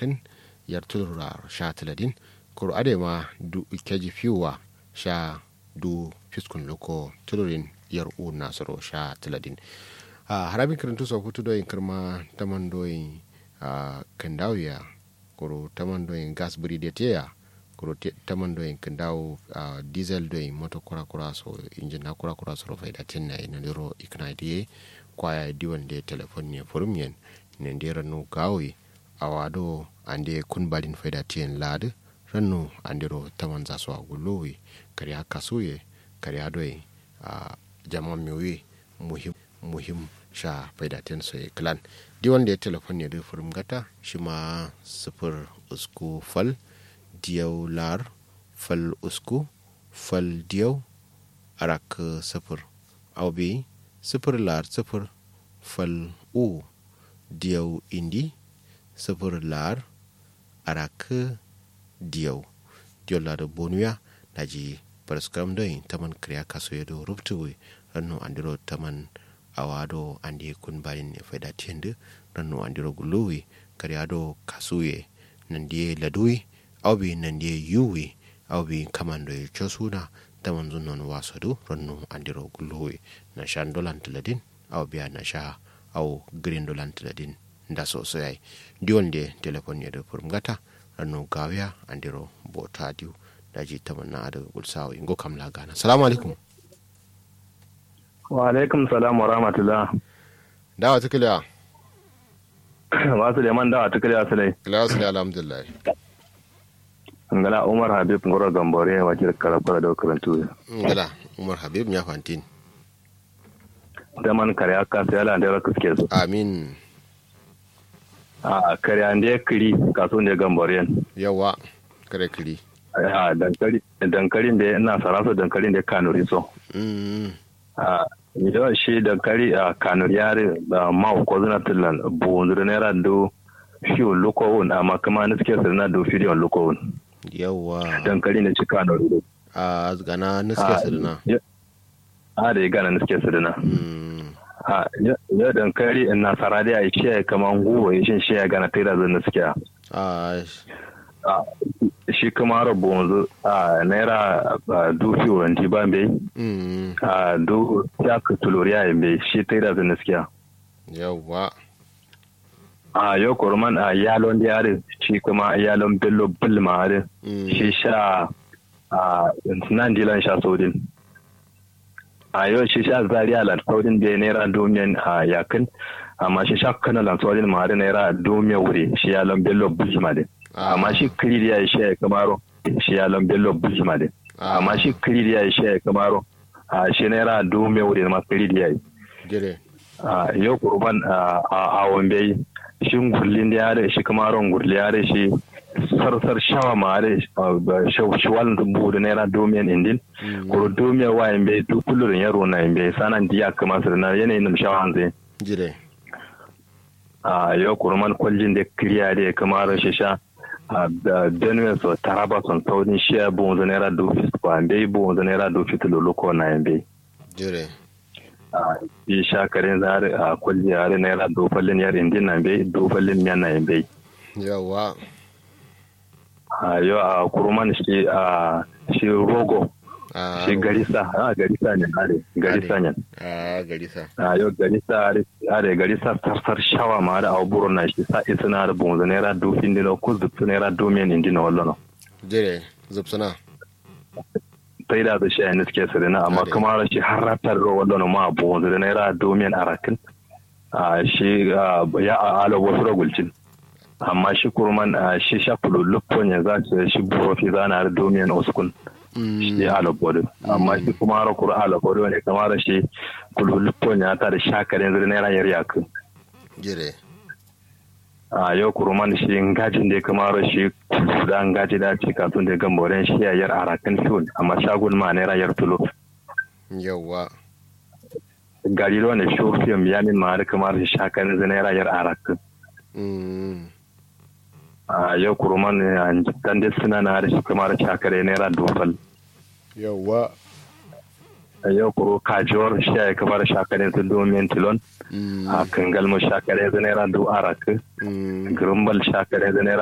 arakan yar tulura sha tiladin kuru adema du keji fiwa sha du fiskun loko tulurin yar u nasaro sha tiladin harabin kirintu so kutu doyin kirma taman doyin kandawiya kuru taman doyin gas buri da teya kuru taman doyin kandaw diesel doyin moto kura so injin na kura so faida tinna ina liro iknaidiye kwaya diwan de telefon ne furumyen ne ndera no gawi awado ande kun balin faida tin lad ranno andiro taman za so aguluwi kari haka suye kari adoyi jama miwi muhim sha faida tin so klan diwan de telefon ne da furum gata shima 0 usku fal diyaw lar fal usku fal diyaw arak 0 awbi 0 lar 0 fal u diyaw indi 0 lar arak diyaw lar bonuya daji paraskam doyin taman kriya kaso yedo rubtuwe ranno andiro taman awado andi kun balin ne faida tiende ranno andiro guluwi kriado kasuye nandiye ladui awbi nandiye yuwi awbi kamando e chosuna taman zunnon wasadu ranno andiro guluwi na shandolan tiladin awbi na sha aw grindolan tiladin nda so soyai dionde telefon yedo purmgata ranno gawiya andiro bota diu daji tamanna daga gulsawo ingo kamla gana. Assalamu alaikum. Wa alaikum salam wa rahmatullah. Dawa tukiliya. Wa Suleiman dawa tukiliya sulai. Kiliya sulai alhamdulillah. Ngala Umar Habib ngoro gambore wajir karabara da karantu. Ngala Umar Habib nya fantin. Daman kare aka sai ala da kuske su. Amin. Kare ande kiri kaso ne gambore. Yawa kare kiri. Dankalin da ina sarasa dankalin da kanuri so. Yau shi dankali a kanuri yare da ma'uko zina tilan buwanzu naira do fiye lokowun amma kuma na suke sirna do fiye lokowun. Yawa. Dankali na ci kanuri do. A gana na suke sirna. Da ya gana na suke sirna. Yau dankali ina sarari a shi ya kama guwa ya shi ya gana taira zai na suke. Shi kuma rabu wanzu a naira dufi wanti ba bai do ya ka tuloriya ya bai shi ta yi da zaniskiya yawwa yau kurman yalon da yare shi kuma yalon bello bulma yare shi sha nan dilan sha saudin yau shi sha zariya lansaudin da ya naira domin yakin amma shi sha kana lansaudin ma da naira domin wuri shi yalon bello bulma da amma shi kiri ya shi ya kamaro shi ya lambello bujima de amma shi kiri ya shi ya kamaro shi naira dume wuri ma kiri ya gire yau kurban a wambe shi gurlin da yare shi kamaro gurli yare shi sarsar shawa ma yare shawal bu da naira dume indin kuro dume wa yambe du kullun yaro na yambe sanan diya kamar na yanayin shawan zai gire yau kurman kwallin da kiriya da kamaro shi sha Benue so Taraba son saudin shiya bonzo naira dofi kwa mbe bonzo naira dofi tuloloko na mbe jure yi shakarin zare a kulli yare naira dofallin yar indin na mbe dofallin miyan na mbe yawa yo a kuruman shi rogo shi garisa ne garisa ne garisa yo garisa sarsar shawa ma da aburo na shi sa isna da bonzo naira dofin dino ko zupsu naira domin indino wallo jere zupsuna sai da shi ne suke sirina amma kuma shi haratar wallo ma bonzo naira domin arakin shi ya ala wasu ragulcin amma shi kurman shi shafulu lupon ya za shi burofi zana da domin oskun shi alabodo amma shi kuma har kura alabodo ne kamar shi kululupon ya ta da shakarin zai naira yar yakin jire yau kurman shi ngajin da kamar shi da ngaji da ci kafin da gamboren shi yar arakan fiyon amma shagun ma naira yar tulo yawa gari da wani shofiyan yamin ma da kamar shi shakarin zai naira yar arakan yau kurman dan da suna na da shi kamar shakare naira dofal yawa yau kuro kajiwar shi ya kamar shakare su domin tilon a kangal mu shakare su naira do arak grumbal shakare su naira